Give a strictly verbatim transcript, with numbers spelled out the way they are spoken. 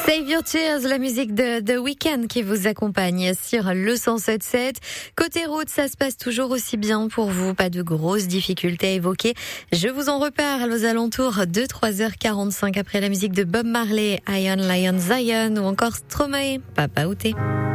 Save Your Tears, la musique de The Weeknd qui vous accompagne sur le cent sept sept. Côté route, ça se passe toujours aussi bien pour vous, pas de grosses difficultés à évoquer. Je vous en reparle aux alentours de trois heures quarante-cinq après la musique de Bob Marley, Iron Lion Zion ou encore Stromae, Papa Outé.